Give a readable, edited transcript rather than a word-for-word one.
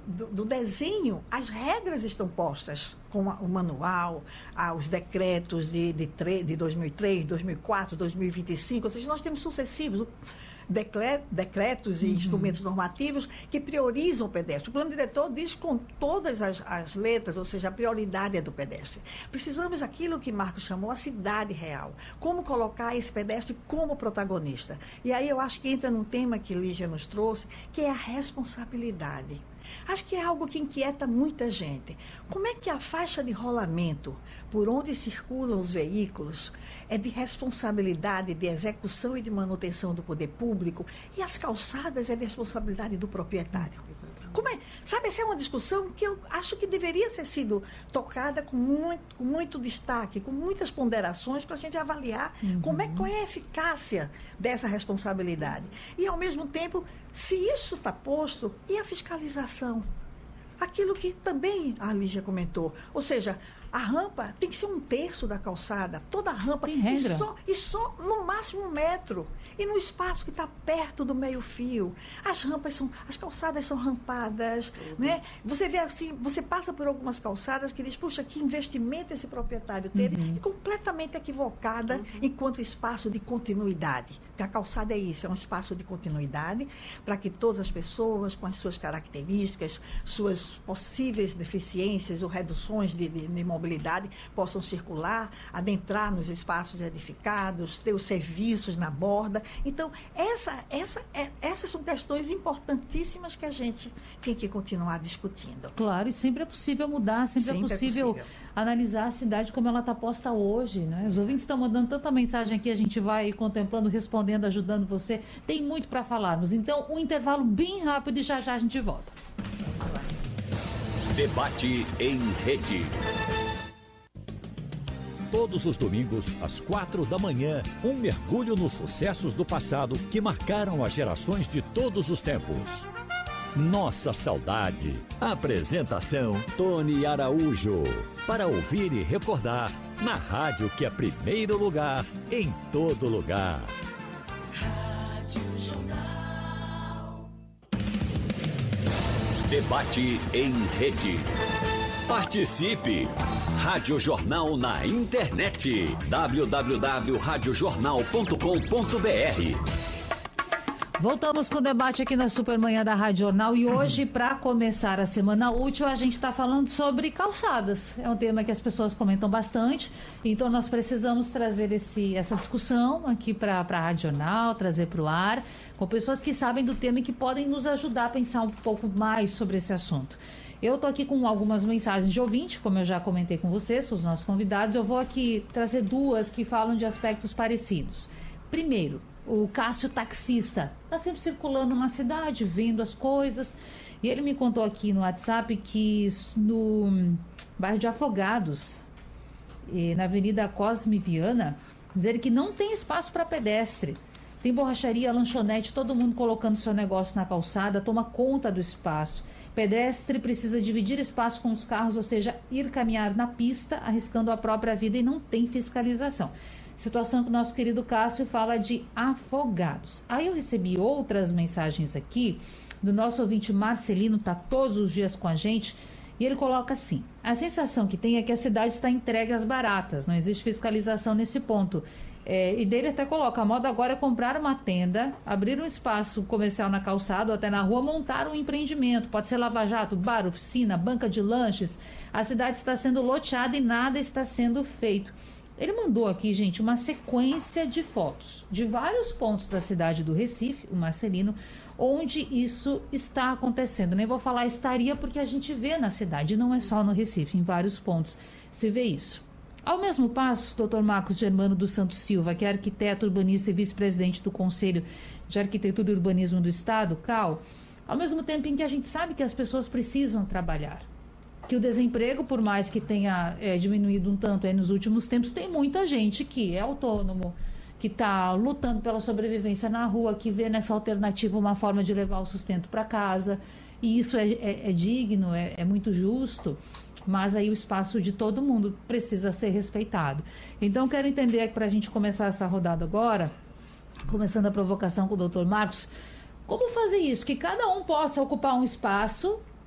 do desenho, as regras estão postas, com o manual, os decretos de 2003, 2004, 2025, ou seja, nós temos sucessivos decretos e instrumentos normativos que priorizam o pedestre. O plano diretor diz com todas as letras, ou seja, a prioridade é do pedestre. Precisamos aquilo que Marcos chamou a cidade real. Como colocar esse pedestre como protagonista. E aí eu acho que entra num tema que Lígia nos trouxe, que é a responsabilidade. Acho que é algo que inquieta muita gente. Como é que a faixa de rolamento, por onde circulam os veículos, é de responsabilidade de execução e de manutenção do poder público e as calçadas é de responsabilidade do proprietário? Como é? Sabe, essa é uma discussão que eu acho que deveria ter sido tocada com muito destaque, com muitas ponderações para a gente avaliar qual é a eficácia dessa responsabilidade. E, ao mesmo tempo, se isso está posto, e a fiscalização? Aquilo que também a Lígia comentou, ou seja, a rampa tem que ser 1/3 da calçada, toda a rampa, e só no máximo 1 metro, e no espaço que está perto do meio-fio. As calçadas são rampadas, né? Você vê assim, você passa por algumas calçadas que diz, puxa, que investimento esse proprietário teve, e completamente equivocada enquanto espaço de continuidade. Porque a calçada é isso, é um espaço de continuidade para que todas as pessoas, com as suas características, suas possíveis deficiências ou reduções de mobilidade, possam circular, adentrar nos espaços edificados, ter os serviços na borda. Então, essas são questões importantíssimas que a gente tem que continuar discutindo. Claro, e sempre é possível mudar, sempre é possível analisar a cidade como ela está posta hoje, né? Os ouvintes estão mandando tanta mensagem aqui, a gente vai contemplando, respondendo, ajudando você. Tem muito para falarmos. Então, um intervalo bem rápido e já a gente volta. Debate em rede. Todos os domingos, às 4 da manhã, um mergulho nos sucessos do passado que marcaram as gerações de todos os tempos. Nossa Saudade. Apresentação, Tony Araújo. Para ouvir e recordar, na rádio que é primeiro lugar, em todo lugar. Rádio Jornal. Debate em rede. Participe! Rádio Jornal na internet. www.radiojornal.com.br. Voltamos com o debate aqui na Supermanhã da Rádio Jornal e hoje, para começar a semana útil, a gente está falando sobre calçadas. É um tema que as pessoas comentam bastante, então nós precisamos trazer essa discussão aqui para a Rádio Jornal, trazer para o ar, com pessoas que sabem do tema e que podem nos ajudar a pensar um pouco mais sobre esse assunto. Eu estou aqui com algumas mensagens de ouvinte, como eu já comentei com vocês, os nossos convidados. Eu vou aqui trazer duas que falam de aspectos parecidos. Primeiro, o Cássio taxista está sempre circulando na cidade, vendo as coisas, e ele me contou aqui no WhatsApp que no bairro de Afogados, na Avenida Cosme Viana, dizer que não tem espaço para pedestre. Tem borracharia, lanchonete, todo mundo colocando seu negócio na calçada, toma conta do espaço. Pedestre precisa dividir espaço com os carros, ou seja, ir caminhar na pista, arriscando a própria vida, e não tem fiscalização. Situação que o nosso querido Cássio fala de Afogados. Aí eu recebi outras mensagens aqui do nosso ouvinte Marcelino, está todos os dias com a gente, e ele coloca assim: a sensação que tem é que a cidade está entregue às baratas, não existe fiscalização nesse ponto. E dele até coloca: a moda agora é comprar uma tenda, abrir um espaço comercial na calçada ou até na rua, montar um empreendimento, pode ser lava-jato, bar, oficina, banca de lanches. A cidade está sendo loteada e nada está sendo feito. Ele mandou aqui, gente, uma sequência de fotos de vários pontos da cidade do Recife, o Marcelino, onde isso está acontecendo. Nem vou falar estaria, porque a gente vê na cidade, não é só no Recife, em vários pontos se vê isso. Ao mesmo passo, o Dr. Marcos Germano dos Santos Silva, que é arquiteto urbanista e vice-presidente do Conselho de Arquitetura e Urbanismo do Estado, CAU, ao mesmo tempo em que a gente sabe que as pessoas precisam trabalhar, que o desemprego, por mais que tenha diminuído um tanto nos últimos tempos, tem muita gente que é autônomo, que está lutando pela sobrevivência na rua, que vê nessa alternativa uma forma de levar o sustento para casa, e isso é digno, é muito justo, mas aí o espaço de todo mundo precisa ser respeitado. Então, quero entender, para a gente começar essa rodada agora, começando a provocação com o Dr. Marcos, como fazer isso? Que cada um possa ocupar um espaço